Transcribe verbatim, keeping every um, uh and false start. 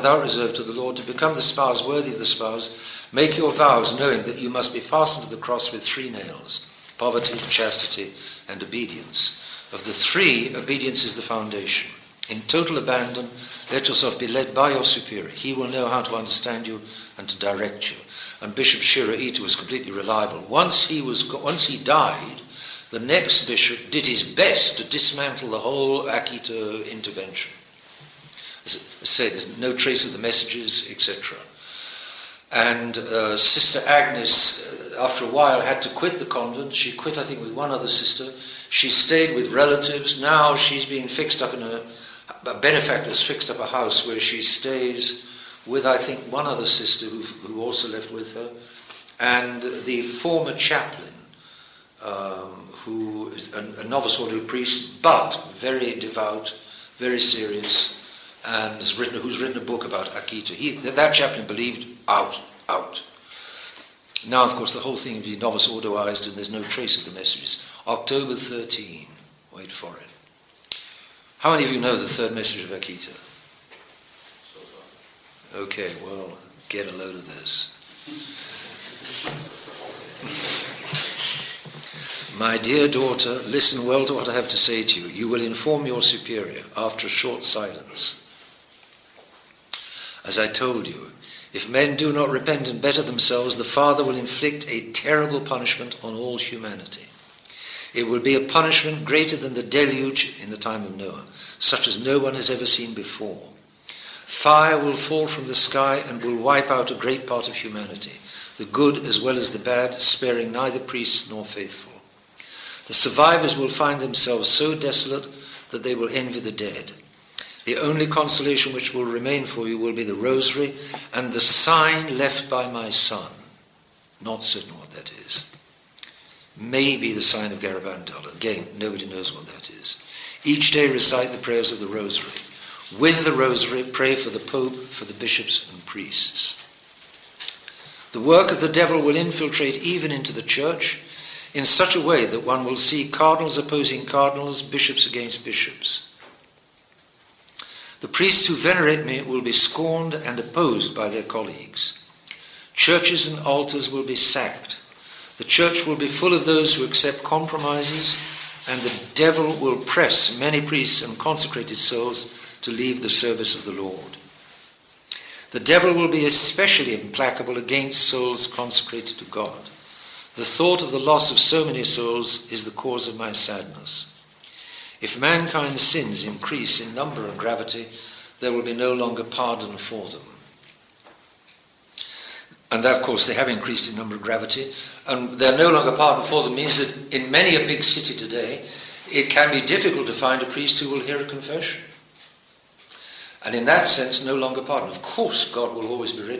without reserve to the Lord, to become the spouse worthy of the spouse, make your vows, knowing that you must be fastened to the cross with three nails: poverty, chastity, and obedience. Of the three, obedience is the foundation. In total abandon, let yourself be led by your superior. He will know how to understand you and to direct you. And Bishop Shiro Ito was completely reliable. Once he was, once he died, the next bishop did his best to dismantle the whole Akita intervention. As I say, there's no trace of the messages, et cetera. And uh, Sister Agnes, uh, after a while, had to quit the convent. She quit, I think, with one other sister. She stayed with relatives. Now she's being fixed up in a, a benefactor has fixed up a house where she stays with, I think, one other sister who, who also left with her, and the former chaplain, um, who is a, a novice order priest, but very devout, very serious, and has written, who's written a book about Akita. He, that chaplain believed out, out. Now, of course, the whole thing will be novice ordoized, and there's no trace of the messages. October thirteenth. Wait for it. How many of you know the third message of Akita? Okay, well, get a load of this. My dear daughter, listen well to what I have to say to you. You will inform your superior after a short silence. As I told you, if men do not repent and better themselves, the Father will inflict a terrible punishment on all humanity. It will be a punishment greater than the deluge in the time of Noah, such as no one has ever seen before. Fire will fall from the sky and will wipe out a great part of humanity, the good as well as the bad, sparing neither priests nor faithful. The survivors will find themselves so desolate that they will envy the dead. The only consolation which will remain for you will be the rosary and the sign left by my son. Not certain what that is. Maybe the sign of Garabandal. Again, nobody knows what that is. Each day recite the prayers of the rosary. With the rosary, pray for the Pope, for the bishops and priests. The work of the devil will infiltrate even into the church in such a way that one will see cardinals opposing cardinals, bishops against bishops. The priests who venerate me will be scorned and opposed by their colleagues. Churches and altars will be sacked. The church will be full of those who accept compromises, and the devil will press many priests and consecrated souls to leave the service of the Lord. The devil will be especially implacable against souls consecrated to God. The thought of the loss of so many souls is the cause of my sadness. If mankind's sins increase in number and gravity, there will be no longer pardon for them. And that, of course, they have increased in number and gravity, and they're no longer pardoned for them means that in many a big city today, it can be difficult to find a priest who will hear a confession. And in that sense, no longer pardon. Of course, God will always be ready